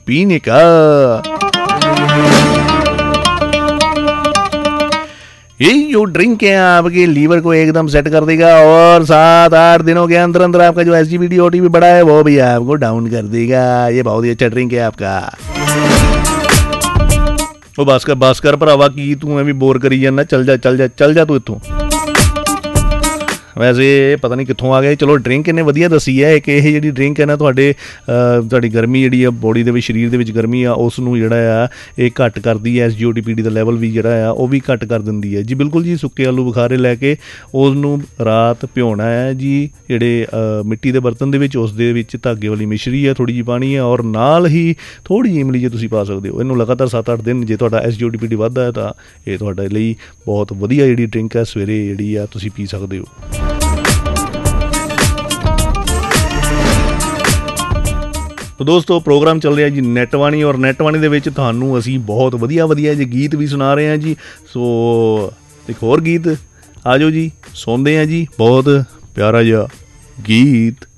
पीने का। यही जो ड्रिंक है आपके लीवर को एकदम सेट कर देगा और 7-8 दिनों के अंदर अंदर आपका जो SGPT OTP बढ़ा है वो भी आपको डाउन कर देगा। ये बहुत ही अच्छा ड्रिंक है आपका। वो बस कर भरावा की तू भी बोर करी जाना, चल जा तू इत्थों। वैसे पता नहीं कित्थों आ गए। चलो ड्रिंक इन्हें वधिया दसी है। एक ये जी ड्रिंक है ना ਤੁਹਾਡੀ ਗਰਮੀ ਜਿਹੜੀ ਆ ਬੋਡੀ ਦੇ ਵਿੱਚ, ਸਰੀਰ ਦੇ ਵਿੱਚ ਗਰਮੀ ਆ ਉਸ ਨੂੰ ਜਿਹੜਾ ਆ ਇਹ ਘੱਟ ਕਰਦੀ ਹੈ। SGOTPD ਦਾ ਲੈਵਲ ਵੀ ਜਿਹੜਾ ਆ ਉਹ ਵੀ ਘੱਟ ਕਰ ਦਿੰਦੀ ਹੈ ਜੀ। ਬਿਲਕੁਲ ਜੀ ਸੁੱਕੇ ਆਲੂ ਬੁਖਾਰੇ ਲੈ ਕੇ ਉਸ ਨੂੰ ਰਾਤ ਭਿਉਣਾ ਹੈ ਜੀ। ਜਿਹੜੇ ਮਿੱਟੀ ਦੇ ਬਰਤਨ ਦੇ ਵਿੱਚ ਉਸ ਦੇ ਵਿੱਚ ਧਾਗੇ ਵਾਲੀ ਮਿਸ਼ਰੀ ਹੈ, ਥੋੜ੍ਹੀ ਜਿਹੀ ਪਾਣੀ ਹੈ ਔਰ ਨਾਲ ਹੀ ਥੋੜ੍ਹੀ ਜਿਹੀ ਇਮਲੀ ਜੇ ਤੁਸੀਂ ਪਾ ਸਕਦੇ ਹੋ। ਇਹਨੂੰ ਲਗਾਤਾਰ 7-8 ਦਿਨ ਜੇ ਤੁਹਾਡਾ SGOTPD ਵੱਧਦਾ ਹੈ ਤਾਂ ਇਹ ਤੁਹਾਡੇ ਲਈ ਬਹੁਤ ਵਧੀਆ ਜਿਹੜੀ ਡਰਿੰਕ ਹੈ ਸਵੇਰੇ ਜਿਹੜੀ ਆ ਤੁਸੀਂ ਪੀ ਸਕਦੇ ਹੋ। तो दोस्तों प्रोग्राम चल रहा है जी नैटवाणी और नैटवाणी ਦੇ ਵਿੱਚ ਤੁਹਾਨੂੰ ਅਸੀਂ ਬਹੁਤ ਵਧੀਆ ਜਿਹੇ ਗੀਤ ਵੀ ਸੁਣਾ ਰਹੇ ਹਾਂ ਜੀ। ਸੋ ਇੱਕ ਹੋਰ ਗੀਤ ਆ ਜਾਓ ਜੀ, ਸੁਣਦੇ ਹਾਂ ਜੀ ਬਹੁਤ ਪਿਆਰਾ ਜਿਹਾ ਗੀਤ।